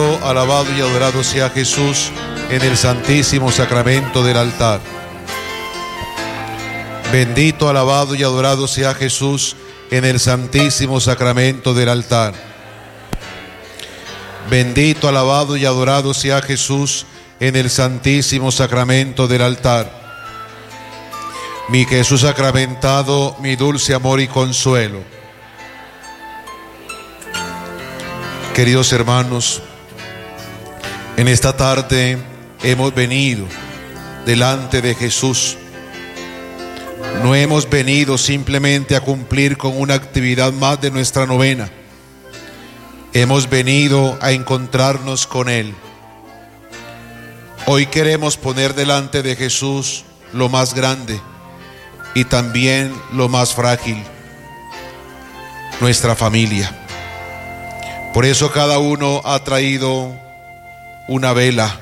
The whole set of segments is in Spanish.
Bendito, alabado y adorado sea Jesús en el santísimo sacramento del altar. Bendito, alabado y adorado sea Jesús en el santísimo sacramento del altar. Bendito, alabado y adorado sea Jesús en el santísimo sacramento del altar. Mi Jesús sacramentado, mi dulce amor y consuelo. Queridos hermanos, en esta tarde hemos venido delante de Jesús. No hemos venido simplemente a cumplir con una actividad más de nuestra novena. Hemos venido a encontrarnos con Él. Hoy queremos poner delante de Jesús lo más grande y también lo más frágil, nuestra familia. Por eso cada uno ha traído una vela.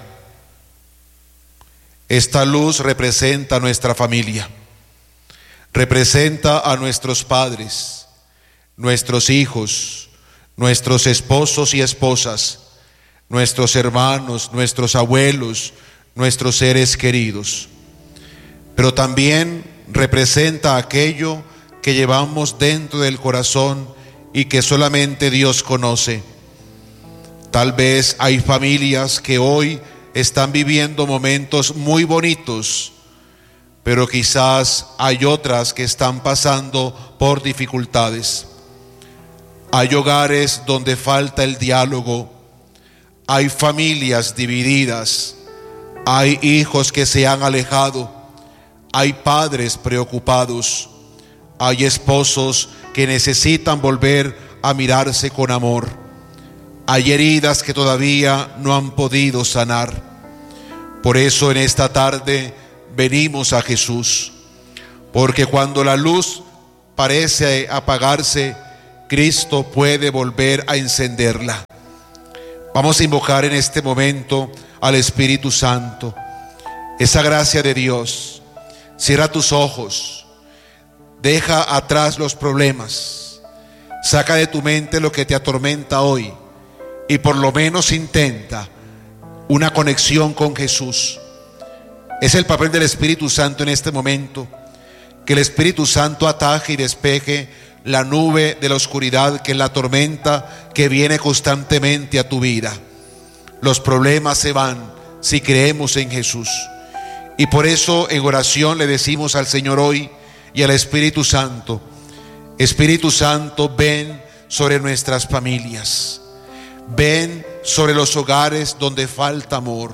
Esta luz representa a nuestra familia, representa a nuestros padres, nuestros hijos, nuestros esposos y esposas, nuestros hermanos, nuestros abuelos, nuestros seres queridos. Pero también representa aquello que llevamos dentro del corazón y que solamente Dios conoce. Tal vez hay familias que hoy están viviendo momentos muy bonitos, pero quizás hay otras que están pasando por dificultades. Hay hogares donde falta el diálogo, hay familias divididas, hay hijos que se han alejado, hay padres preocupados, hay esposos que necesitan volver a mirarse con amor, hay heridas que todavía no han podido sanar. Por eso en esta tarde venimos a Jesús, porque cuando la luz parece apagarse, Cristo puede volver a encenderla. Vamos a invocar en este momento al Espíritu Santo, esa gracia de Dios. Cierra tus ojos, deja atrás los problemas, saca de tu mente lo que te atormenta hoy y por lo menos intenta una conexión con Jesús. Es el papel del Espíritu Santo en este momento, que el Espíritu Santo ataje y despeje la nube de la oscuridad, que es la tormenta que viene constantemente a tu vida. Los problemas se van si creemos en Jesús. Y por eso en oración le decimos al Señor hoy y al Espíritu Santo: Espíritu Santo, ven sobre nuestras familias, ven sobre los hogares donde falta amor,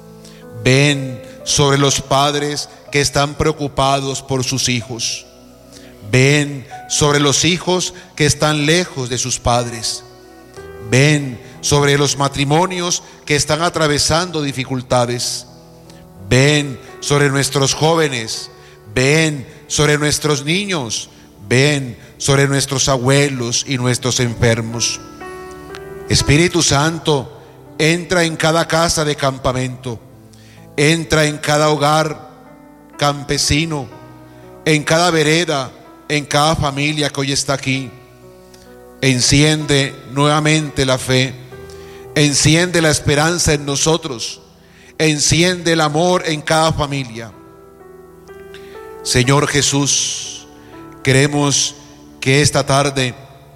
ven sobre los padres que están preocupados por sus hijos, ven sobre los hijos que están lejos de sus padres, ven sobre los matrimonios que están atravesando dificultades, ven sobre nuestros jóvenes, ven sobre nuestros niños, ven sobre nuestros abuelos y nuestros enfermos. Espíritu Santo, entra en cada casa de campamento, entra en cada hogar campesino, en cada vereda, en cada familia que hoy está aquí. Enciende nuevamente la fe, enciende la esperanza en nosotros, enciende el amor en cada familia. Señor Jesús, queremos que esta tarde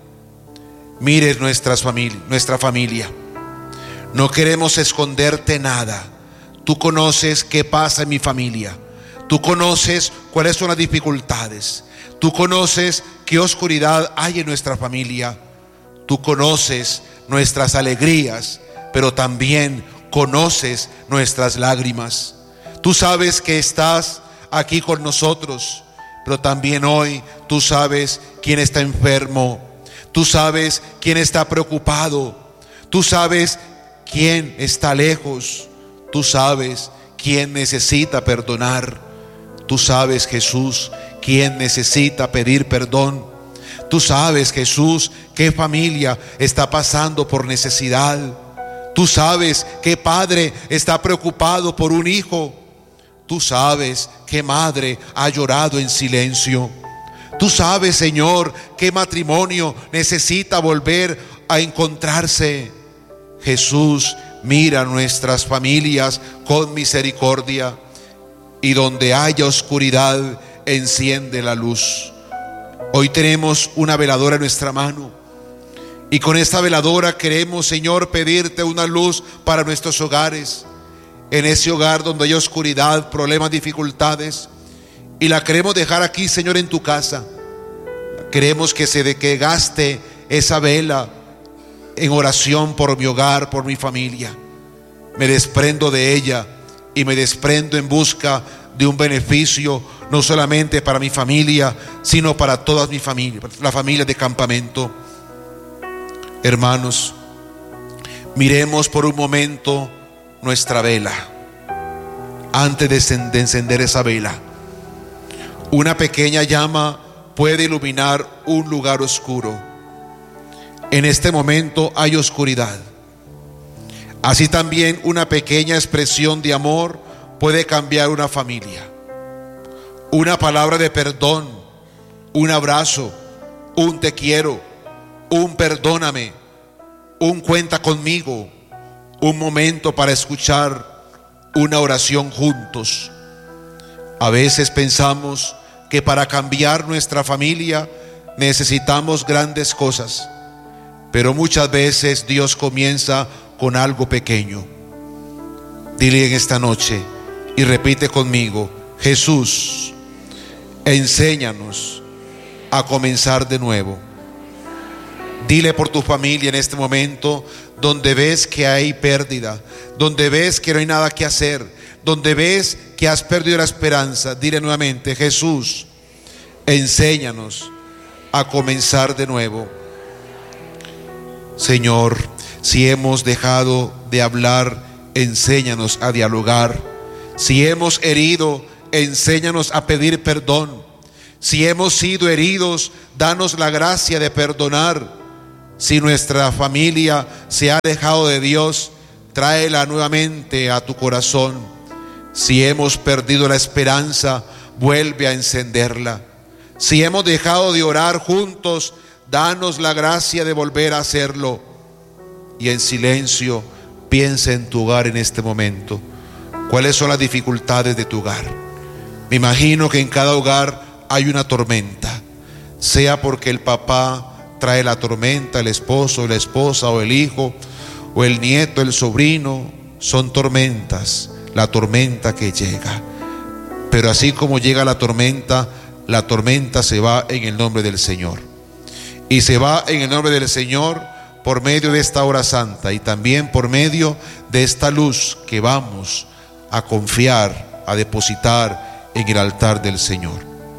mires nuestra familia. No queremos esconderte nada. Tú conoces qué pasa en mi familia. Tú conoces cuáles son las dificultades. Tú conoces qué oscuridad hay en nuestra familia. Tú conoces nuestras alegrías, pero también conoces nuestras lágrimas. Tú sabes que estás aquí con nosotros, pero también hoy tú sabes quién está enfermo. Tú sabes quién está preocupado. Tú sabes quién está lejos. Tú sabes quién necesita perdonar. Tú sabes, Jesús, quién necesita pedir perdón. Tú sabes, Jesús, qué familia está pasando por necesidad. Tú sabes qué padre está preocupado por un hijo. Tú sabes qué madre ha llorado en silencio. Tú sabes, Señor, qué matrimonio necesita volver a encontrarse. Jesús, mira nuestras familias con misericordia, y donde haya oscuridad, enciende la luz. Hoy tenemos una veladora en nuestra mano, y con esta veladora queremos, Señor, pedirte una luz para nuestros hogares. En ese hogar donde hay oscuridad, problemas, dificultades, y la queremos dejar aquí, Señor, en tu casa. Queremos que gaste esa vela en oración por mi hogar, por mi familia. Me desprendo de ella y me desprendo en busca de un beneficio, no solamente para mi familia, sino para toda mi familia, la familia de Campamento. Hermanos, miremos por un momento nuestra vela. Antes de encender esa vela, una pequeña llama puede iluminar un lugar oscuro. En este momento hay oscuridad. Así también una pequeña expresión de amor puede cambiar una familia. Una palabra de perdón, un abrazo, un te quiero, un perdóname, un cuenta conmigo, un momento para escuchar una oración juntos. A veces pensamos que para cambiar nuestra familia necesitamos grandes cosas, pero muchas veces Dios comienza con algo pequeño. Dile en esta noche y repite conmigo: Jesús, enséñanos a comenzar de nuevo. Dile por tu familia en este momento, donde ves que hay pérdida, donde ves que no hay nada que hacer, donde ves que has perdido la esperanza. Dile nuevamente: Jesús, enséñanos a comenzar de nuevo. Señor, si hemos dejado de hablar, enséñanos a dialogar. Si hemos herido, enséñanos a pedir perdón. Si hemos sido heridos, danos la gracia de perdonar. Si nuestra familia se ha alejado de Dios, tráela nuevamente a tu corazón. Si hemos perdido la esperanza, vuelve a encenderla. Si hemos dejado de orar juntos, danos la gracia de volver a hacerlo. Y en silencio, piensa en tu hogar en este momento. ¿Cuáles son las dificultades de tu hogar? Me imagino que en cada hogar hay una tormenta, sea porque el papá trae la tormenta, el esposo, la esposa, o el hijo, o el nieto, el sobrino. Son tormentas, la tormenta que llega. Pero así como llega la tormenta se va en el nombre del Señor. Y se va en el nombre del Señor por medio de esta hora santa, y también por medio de esta luz que vamos a confiar, a depositar en el altar del Señor.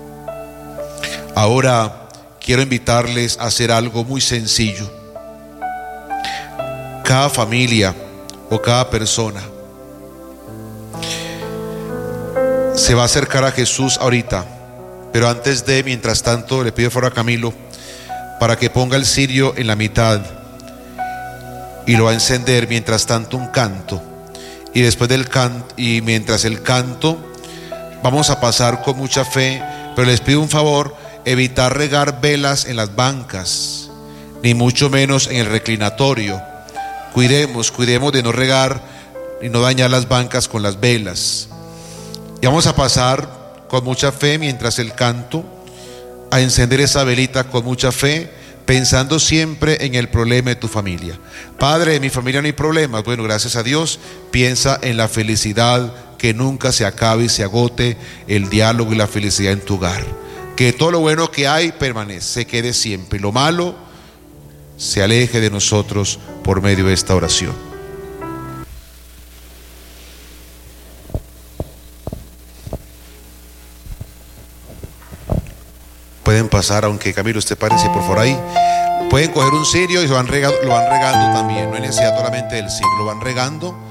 Ahora quiero invitarles a hacer algo muy sencillo. Cada familia o cada persona se va a acercar a Jesús ahorita, pero antes de, mientras tanto, le pido por favor a Camilo para que ponga el cirio en la mitad y lo va a encender. Mientras tanto, un canto, y después del canto, y mientras el canto, vamos a pasar con mucha fe, pero les pido un favor: evitar regar velas en las bancas, ni mucho menos en el reclinatorio. Cuidemos de no regar y no dañar las bancas con las velas. Y vamos a pasar con mucha fe, mientras el canto, a encender esa velita con mucha fe, pensando siempre en el problema de tu familia. Padre, en mi familia no hay problemas. Bueno, gracias a Dios. Piensa en la felicidad, que nunca se acabe y se agote el diálogo y la felicidad en tu hogar. Que todo lo bueno que hay permanece, se quede siempre. Lo malo se aleje de nosotros por medio de esta oración. Pueden pasar, aunque Camilo usted parece por favor ahí. Pueden coger un cirio y lo van regando también. No hay necesidad solamente del cirio, lo van regando